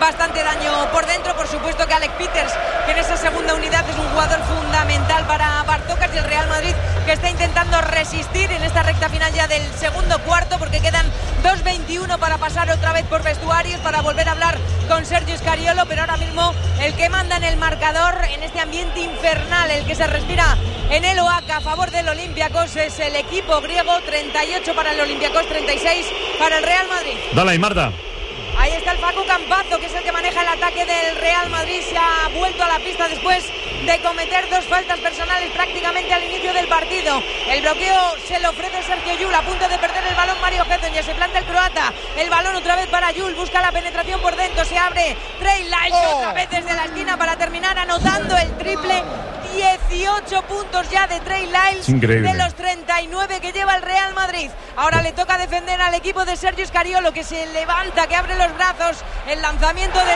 bastante daño por dentro. Por supuesto que Alec Peters, que en esa segunda unidad es un jugador fundamental para Barzocas, y el Real Madrid que está intentando resistir en esta recta final ya del segundo cuarto, porque quedan 2:21 para pasar otra vez por vestuarios, para volver a hablar con Sergio Scariolo, pero ahora mismo el que manda en el marcador en este ambiente infernal, el que se respira en el Oaca a favor del Olympiacos, es el equipo griego. 38 para el Olympiacos, 36 para el Real Madrid. Dale ahí, Marta. Ahí está el Facu Campazzo, que es el que maneja el ataque del Real Madrid. Se ha vuelto a la pista después de cometer 2 faltas personales prácticamente al inicio del partido. El bloqueo se lo ofrece Sergio Llull, a punto de perder el balón Mario Gedon. Ya se planta el croata, el balón otra vez para Llull, busca la penetración por dentro, se abre Trey Lyles otra vez desde la esquina para terminar anotando el triple. 18 puntos ya de Trey Lyles de los 39 que lleva el Real Madrid. Ahora le toca defender al equipo de Sergio Scariolo, que se levanta, que abre los brazos. El lanzamiento de 3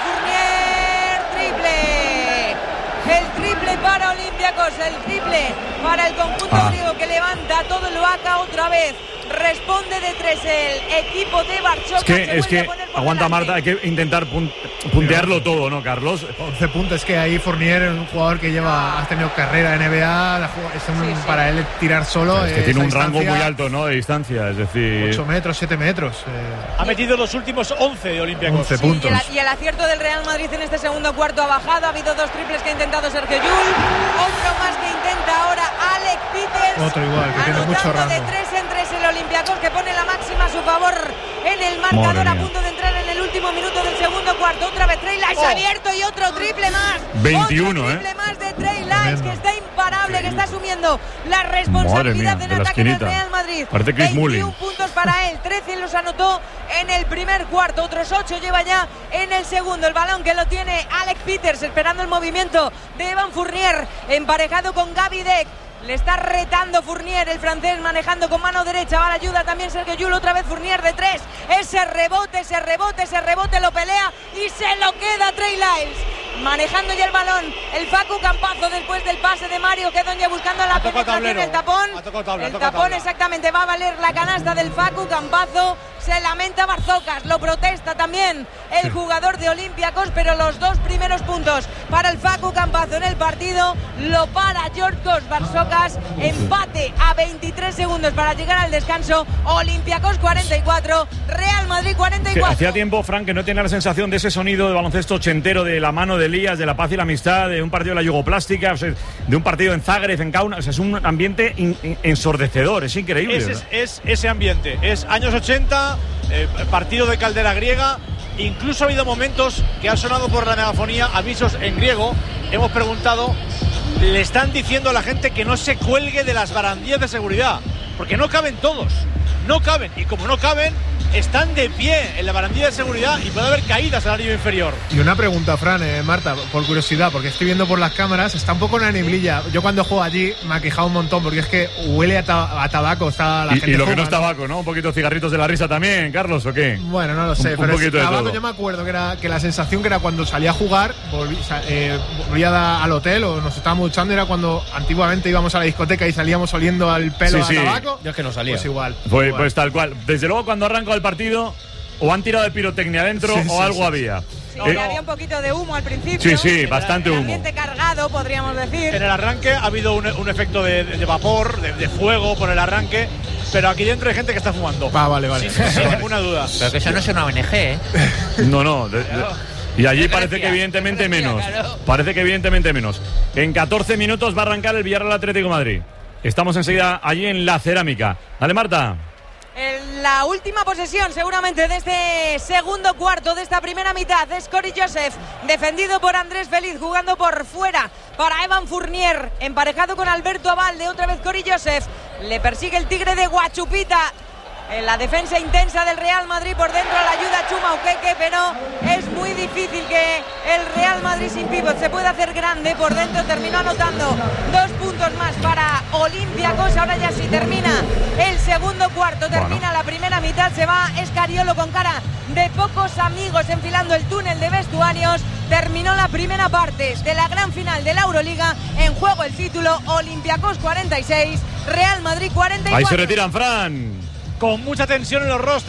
de Fournier, triple. El triple para Olympiacos, el triple para el conjunto griego, que levanta todo el Oaca otra vez. Responde de 3 el equipo de Barzocas. Es que aguanta, Marta, hay que intentar puntearlo todo, ¿no, Carlos? 11 puntos, es que ahí Fournier es un jugador que ha tenido carrera en NBA, para él tirar solo. Es que tiene un rango muy alto, ¿no?, de distancia, es decir... 8 metros, 7 metros. Ha metido los últimos 11 de Olympiacos. 11 puntos. Y el acierto del Real Madrid en este segundo cuarto ha bajado. Ha habido 2 triples que ha intentado Sergio Llull, otro más que intenta ahora Alec Peters. Otro igual, que tiene mucho rango. De 3 en 3 el Olympiacos, que pone la máxima a su favor en el marcador, a punto de entrar en el último minuto del segundo cuarto. Otra vez Trey Lyles abierto y otro triple más. 21, otro triple más de Trey Lyles, que está imparable, que está asumiendo la responsabilidad en ataque del Real Madrid. 21 puntos para él, 13 los anotó en el primer cuarto, otros 8 lleva ya en el segundo. El balón que lo tiene Alec Peters, esperando el movimiento de Evan Fournier, emparejado con Gaby Deck. Le está retando Fournier, el francés, manejando con mano derecha. Va la ayuda también Sergio Llull, otra vez Fournier de 3. Ese rebote lo pelea y se lo queda Trey Lyles. Manejando ya el balón, el Facu Campazzo, después del pase de Mario Gedon, ya buscando la penetración, el tapón. El tapón, exactamente, va a valer la canasta del Facu Campazzo. Se lamenta Barzocas, lo protesta también el jugador de Olympiacos, pero los 2 primeros puntos para el Facu Campazzo en el partido lo para Georgios Barzocas. Empate a 23 segundos para llegar al descanso. Olympiacos 44, Real Madrid 44. Hacía tiempo, Frank, que no tenía la sensación de ese sonido de baloncesto ochentero, de la mano de Elías, de la paz y la amistad, de un partido de la Yugoplástica, o sea, de un partido en Zagreb, en Kaunas. O sea, es un ambiente ensordecedor, es increíble. Es ese ambiente, es años 80. Partido de caldera griega. Incluso ha habido momentos que han sonado por la megafonía avisos en griego. Hemos preguntado, le están diciendo a la gente que no se cuelgue de las barandillas de seguridad, porque no caben todos, no caben, y como no caben, están de pie en la barandilla de seguridad y puede haber caídas al área inferior. Y una pregunta, Fran, Marta, por curiosidad, porque estoy viendo por las cámaras, está un poco una neblilla. Yo cuando juego allí me ha quejado un montón, porque es que huele a tabaco, está la gente. Y lo que no es tabaco, ¿no? Un poquito de cigarritos de la risa también, Carlos, ¿o qué? Bueno, no lo sé, pero el tabaco yo me acuerdo que la sensación que era cuando salía a jugar, volvía al hotel o nos estábamos duchando, era cuando antiguamente íbamos a la discoteca y salíamos oliendo al pelo a tabaco. Yo es que no salía. Pues igual. Pues tal cual. Desde luego, cuando arranca el partido, o han tirado de pirotecnia dentro o algo había. Sí, había un poquito de humo al principio. Sí, bastante humo. Ambiente cargado, podríamos decir. En el arranque ha habido un efecto de vapor, de fuego por el arranque, pero aquí dentro hay gente que está fumando. Vale. Sin ninguna duda. Pero que eso no es una ONG, ¿eh? No. Y allí parece que evidentemente menos. Parece que evidentemente menos. En 14 minutos va a arrancar el Villarreal Atlético de Madrid. Estamos enseguida allí en la Cerámica. Dale, Marta. En la última posesión seguramente de este segundo cuarto, de esta primera mitad, es Cory Joseph, defendido por Andrés Feliz, jugando por fuera para Evan Fournier, emparejado con Alberto Abalde. Otra vez Cory Joseph, le persigue el Tigre de Guachupita. En la defensa intensa del Real Madrid, por dentro la ayuda Chuma Okeke, pero es muy difícil que el Real Madrid sin pívot se pueda hacer grande. Por dentro terminó anotando 2 puntos más para Olympiacos. Ahora ya sí termina el segundo cuarto, termina la primera mitad, se va Scariolo con cara de pocos amigos enfilando el túnel de vestuarios. Terminó la primera parte de la gran final de la Euroliga. En juego el título, Olympiacos 46, Real Madrid 44. Ahí se retiran, Fran. Con mucha tensión en los rostros.